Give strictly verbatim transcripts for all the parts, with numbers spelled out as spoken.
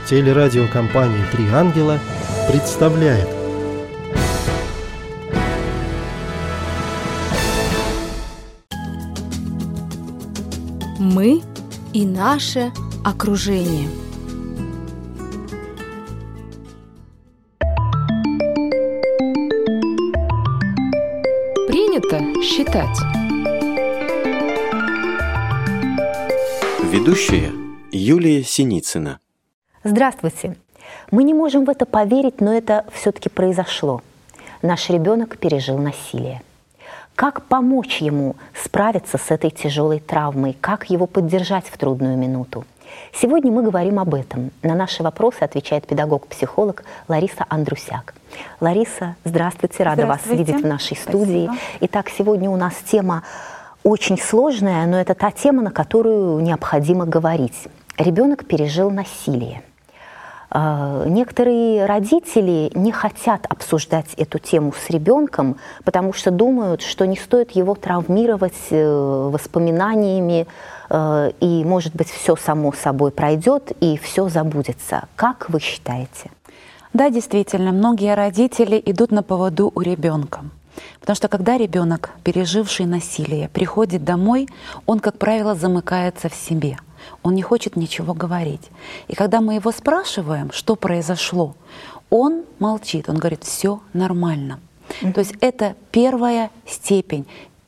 Телерадиокомпания «Три ангела» представляет. Мы и наше окружение. Принято считать. Ведущая Юлия Синицына. Здравствуйте. Мы не можем в это поверить, но это все-таки произошло. Наш ребенок пережил насилие. Как помочь ему справиться с этой тяжелой травмой? Как его поддержать в трудную минуту? Сегодня мы говорим об этом. На наши вопросы отвечает педагог-психолог Лариса Андрусяк. Лариса, здравствуйте, рада здравствуйте. вас видеть в нашей студии. Спасибо. Итак, сегодня у нас тема очень сложная, но это та тема, на которую необходимо говорить. Ребенок пережил насилие. Некоторые родители не хотят обсуждать эту тему с ребенком, потому что думают, что не стоит его травмировать воспоминаниями, и, может быть, все само собой пройдет и все забудется. Как вы считаете? Да, действительно, многие родители идут на поводу у ребенка. Потому что когда ребенок, переживший насилие, приходит домой, он, как правило, замыкается в себе. Он не хочет ничего говорить. И когда мы его спрашиваем, что произошло, он молчит, он говорит, все нормально. Mm-hmm. То есть это первая степень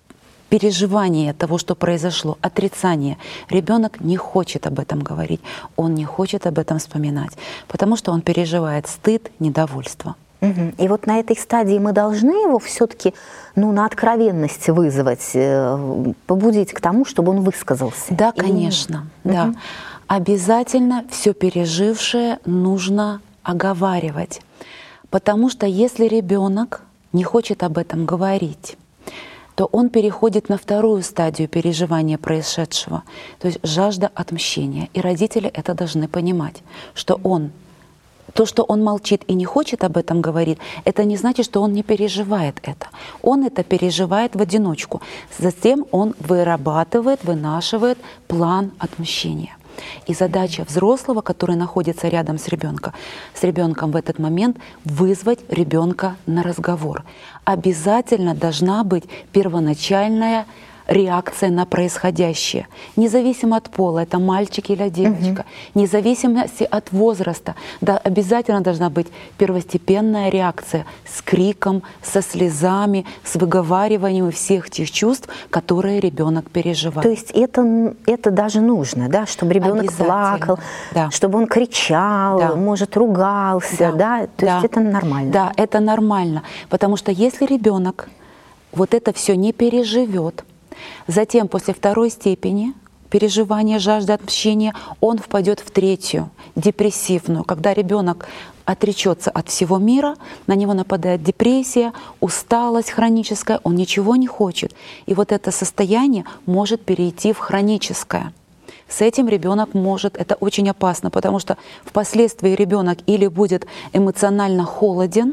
переживания того, что произошло, отрицание. Ребенок не хочет об этом говорить, он не хочет об этом вспоминать, потому что он переживает стыд, недовольство. Угу. И вот на этой стадии мы должны его все-таки, ну, на откровенность вызвать, побудить к тому, чтобы он высказался. Да, конечно, Или... да. Угу. Обязательно все пережившее нужно оговаривать, потому что если ребенок не хочет об этом говорить, то он переходит на вторую стадию переживания происшедшего, то есть жажда отмщения. И родители это должны понимать, что он То, что он молчит и не хочет об этом говорить, это не значит, что он не переживает это. Он это переживает в одиночку. Затем он вырабатывает, вынашивает план отмщения. И задача взрослого, который находится рядом с ребенком, с ребенком в этот момент, вызвать ребенка на разговор. Обязательно должна быть первоначальная реакция на происходящее, независимо от пола, это мальчик или девочка, угу. независимости от возраста, да, обязательно должна быть первостепенная реакция с криком, со слезами, с выговариванием всех тех чувств, которые ребенок переживает. То есть это, это даже нужно, да, чтобы ребенок плакал, да. чтобы он кричал, да. может, ругался, да, да? То да. есть это нормально. Да, это нормально, потому что если ребенок вот это все не переживет, затем, после второй степени переживания жажды отмщения, он впадет в третью, депрессивную, когда ребенок отречется от всего мира, на него нападает депрессия, усталость хроническая, он ничего не хочет. И вот это состояние может перейти в хроническое. С этим ребенок может, это очень опасно, потому что впоследствии ребенок или будет эмоционально холоден,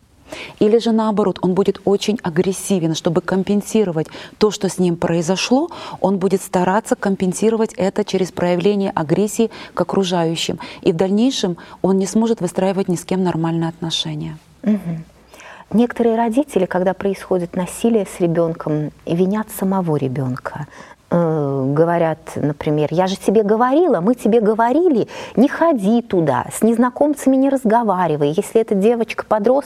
или же наоборот, он будет очень агрессивен, чтобы компенсировать то, что с ним произошло, он будет стараться компенсировать это через проявление агрессии к окружающим. И в дальнейшем он не сможет выстраивать ни с кем нормальные отношения. Угу. Некоторые родители, когда происходит насилие с ребенком, винят самого ребенка. Говорят, например, я же тебе говорила, мы тебе говорили, не ходи туда, с незнакомцами не разговаривай. Если это девочка-подросток,